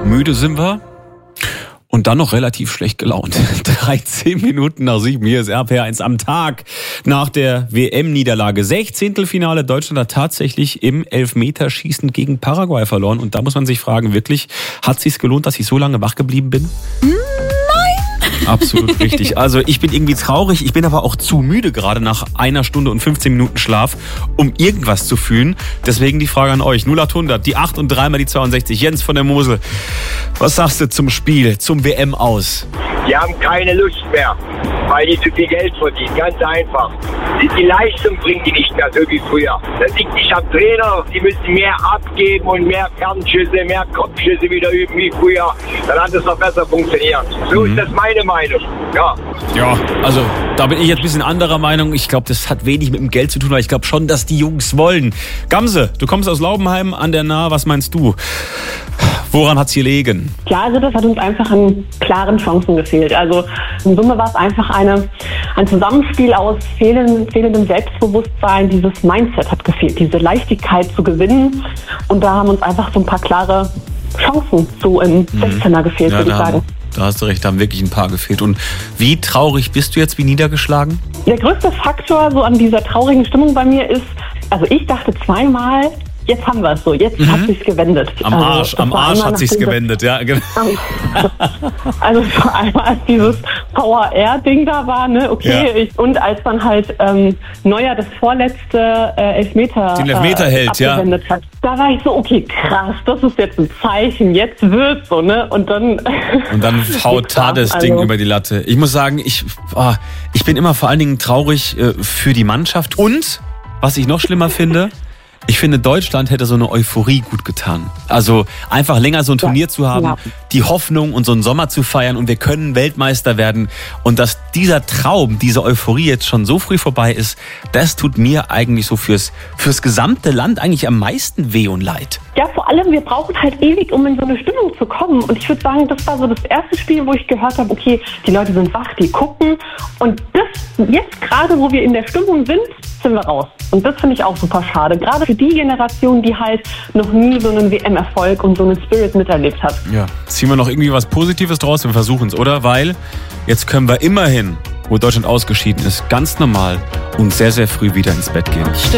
Müde sind wir. Und dann noch relativ schlecht gelaunt. 13 Minuten nach 7. Hier ist RPR1 am Tag nach der WM-Niederlage. 16. Finale. Deutschland hat tatsächlich im Elfmeterschießen gegen Paraguay verloren. Und da muss man sich fragen, wirklich, hat es sich gelohnt, dass ich so lange wach geblieben bin? Absolut richtig. Also ich bin irgendwie traurig, ich bin aber auch zu müde gerade nach 1 Stunde und 15 Minuten Schlaf, um irgendwas zu fühlen. Deswegen die Frage an euch. 0800, die 8 und 3 mal die 62. Jens von der Mosel, was sagst du zum Spiel, zum WM aus? Die haben keine Lust mehr, weil die zu viel Geld verdienen. Ganz einfach. Die Leistung bringen die nicht mehr so wie früher. Das liegt nicht am Trainer. Die müssen mehr abgeben und mehr Fernschüsse, mehr Kopfschüsse wieder üben wie früher. Dann hat es noch besser funktioniert. So ist das meine Meinung. Ja, also da bin ich jetzt ein bisschen anderer Meinung. Ich glaube, das hat wenig mit dem Geld zu tun, aber ich glaube schon, dass die Jungs wollen. Gamse, du kommst aus Laubenheim an der Nahe. Was meinst du? Woran hat's gelegen? Ja, also das hat uns einfach an klaren Chancen gefehlt. Also in Summe war es einfach ein Zusammenspiel aus fehlendem Selbstbewusstsein. Dieses Mindset hat gefehlt, diese Leichtigkeit zu gewinnen. Und da haben uns einfach so ein paar klare Chancen so im 16er gefehlt, würde ich sagen. Da hast du recht, da haben wirklich ein paar gefehlt. Und wie traurig bist du jetzt, wie niedergeschlagen? Der größte Faktor so an dieser traurigen Stimmung bei mir ist, also ich dachte zweimal, jetzt haben wir es so, jetzt hat sich's gewendet. Am Arsch hat sich's gewendet, ja. Genau. Also vor allem als dieses Power-Air-Ding da war, ne, okay, ja. Und als dann halt Neuer das vorletzte Elfmeter abgewendet hat. Da war ich so, okay, krass, das ist jetzt ein Zeichen, jetzt wird's so, ne, und dann haut Tades Ding über die Latte. Ich muss sagen, ich bin immer vor allen Dingen traurig für die Mannschaft und, was ich noch schlimmer finde, ich finde, Deutschland hätte so eine Euphorie gut getan. Also einfach länger so ein Turnier zu haben, die Hoffnung und so einen Sommer zu feiern und wir können Weltmeister werden. Und dass dieser Traum, diese Euphorie jetzt schon so früh vorbei ist, das tut mir eigentlich so fürs gesamte Land eigentlich am meisten weh und leid. Ja, vor allem, wir brauchen halt ewig, um in so eine Stimmung zu kommen. Und ich würde sagen, das war so das erste Spiel, wo ich gehört habe, okay, die Leute sind wach, die gucken. Und das jetzt gerade, wo wir in der Stimmung sind wir raus. Und das finde ich auch super schade. Gerade für die Generation, die halt noch nie so einen WM-Erfolg und so einen Spirit miterlebt hat. Ja, ziehen wir noch irgendwie was Positives draus? Wir versuchen es, oder? Weil jetzt können wir immerhin, wo Deutschland ausgeschieden ist, ganz normal und sehr, sehr früh wieder ins Bett gehen.